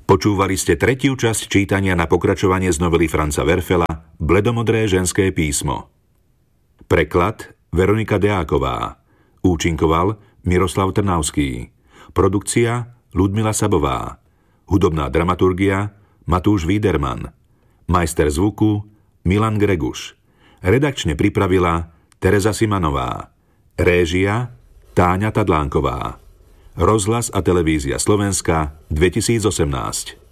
Počúvali ste tretiu časť čítania na pokračovanie z novely Franza Werfela Bledomodré ženské písmo. Preklad Veronika Deáková. Účinkoval Miroslav Trnavský. Produkcia Ľudmila Sabová. Hudobná dramaturgia Matúš Víderman. Majster zvuku Milan Greguš. Redakčne pripravila Tereza Simanová. Réžia Táňa Tadlánková. Rozhlas a televízia Slovenska 2018.